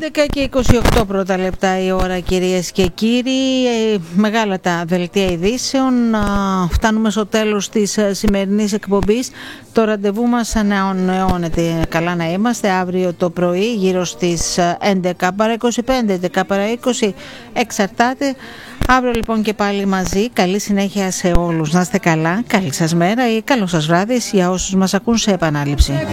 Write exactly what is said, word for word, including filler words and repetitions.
έντεκα και είκοσι οκτώ πρώτα λεπτά η ώρα, κυρίες και κύριοι. Ε, μεγάλα τα δελτία ειδήσεων. Α, φτάνουμε στο τέλος της σημερινής εκπομπής. Το ραντεβού μας ανανεώνεται. Καλά να είμαστε αύριο το πρωί γύρω στις έντεκα παρά είκοσι πέντε, έντεκα παρά είκοσι, εξαρτάται. Αύριο λοιπόν και πάλι μαζί. Καλή συνέχεια σε όλους. Να είστε καλά, καλή σας μέρα ή καλό σας βράδυ για όσους μας ακούν σε επανάληψη.